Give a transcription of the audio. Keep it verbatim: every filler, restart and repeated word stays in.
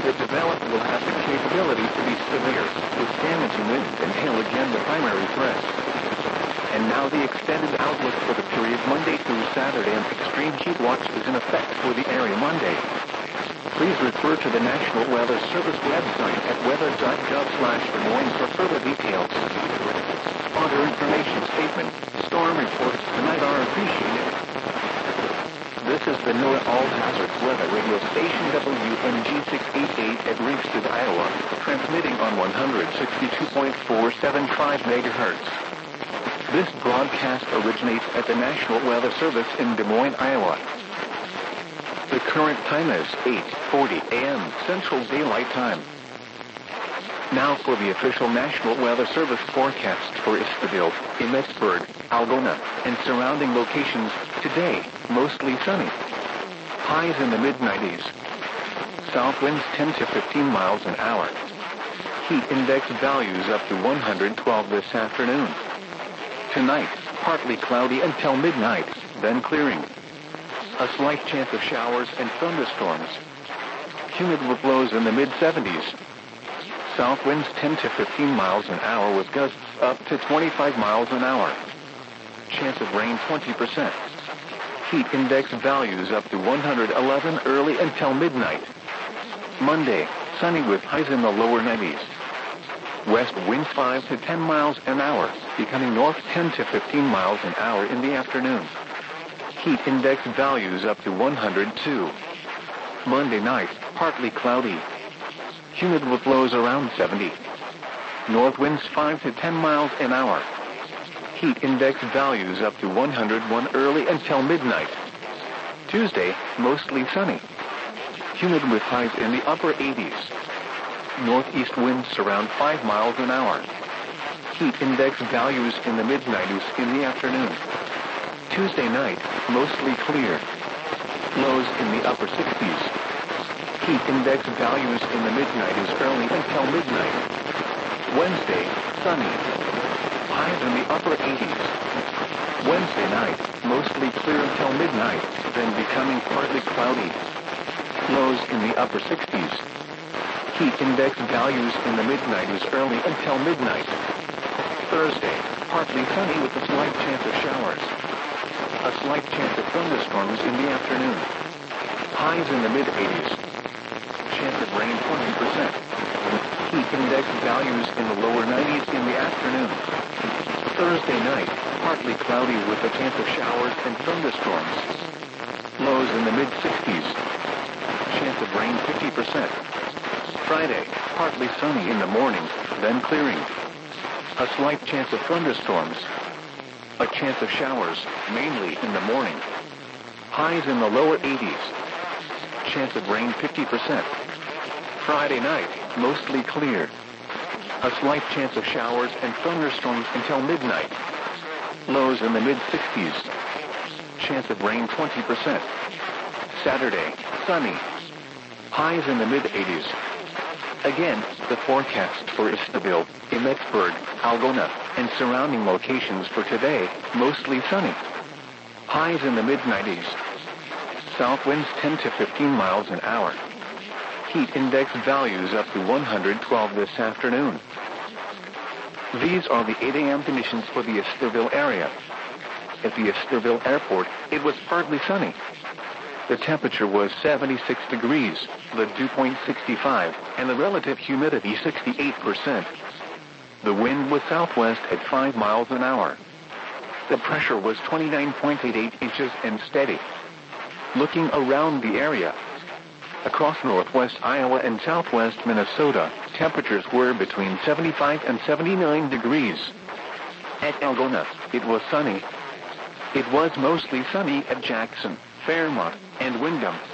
The development will have the capability to be severe, with damaging wind and hail again the primary threats. And now the extended outlook for the period Monday through Saturday, and extreme heat watch is in effect for the area Monday. Please refer to the National Weather Service website at weather dot gov slash Des Moines for further details. Other information statement, storm reports tonight are appreciated. This is the NOAA All Hazards Weather Radio Station W N G six eighty-eight at Ringsted, Iowa, transmitting on one sixty-two point four seven five megahertz. This broadcast originates at the National Weather Service in Des Moines, Iowa. The current time is eight forty a m Central Daylight Time. Now for the official National Weather Service forecast for Estherville, Emmetsburg, Algona, and surrounding locations. Today, mostly sunny. Highs in the mid nineties. South winds ten to fifteen miles an hour. Heat index values up to one hundred twelve this afternoon. Tonight, partly cloudy until midnight, then clearing. A slight chance of showers and thunderstorms. Humid with lows in the mid seventies. South winds ten to fifteen miles an hour with gusts up to twenty-five miles an hour. Chance of rain twenty percent. Heat index values up to one hundred eleven early until midnight. Monday, sunny with highs in the lower nineties. West winds five to ten miles an hour, becoming north ten to fifteen miles an hour in the afternoon. Heat index values up to one hundred two. Monday night, partly cloudy. Humid with lows around seventy. North winds five to ten miles an hour. Heat index values up to one hundred one early until midnight. Tuesday, mostly sunny. Humid with highs in the upper eighties. Northeast winds around five miles an hour. Heat index values in the mid nineties in the afternoon. Tuesday night, mostly clear. Lows in the upper sixties. Heat index values in the mid nineties early until midnight. Wednesday, sunny. Highs in the upper eighties. Wednesday night, mostly clear until midnight, then becoming partly cloudy. Lows in the upper sixties. Heat index values in the mid nineties early until midnight. Thursday, partly sunny with a slight chance of showers. A slight chance of thunderstorms in the afternoon. Highs in the mid eighties. Chance of rain twenty percent. Heat index values in the lower nineties in the afternoon. Thursday night, partly cloudy with a chance of showers and thunderstorms. Lows in the mid sixties. Chance of rain fifty percent. Friday, partly sunny in the morning, then clearing. A slight chance of thunderstorms. A chance of showers, mainly in the morning. Highs in the lower eighties. Chance of rain fifty percent. Friday night, mostly clear. A slight chance of showers and thunderstorms until midnight. Lows in the mid sixties. Chance of rain twenty percent. Saturday, sunny. Highs in the mid eighties. Again, the forecast for Estherville, Emmetsburg, Algona, and surrounding locations for today, mostly sunny. Highs in the mid nineties. South winds ten to fifteen miles an hour. Heat index values up to one hundred twelve this afternoon. These are the eight a m conditions for the Estherville area. At the Estherville airport, it was partly sunny. The temperature was seventy-six degrees, the dew point sixty-five, and the relative humidity sixty-eight percent. The wind was southwest at five miles an hour. The pressure was twenty-nine point eight eight inches and steady. Looking around the area, across northwest Iowa and southwest Minnesota, temperatures were between seventy-five and seventy-nine degrees. At Algona, it was sunny. It was mostly sunny at Jackson, Fairmont, and Windham.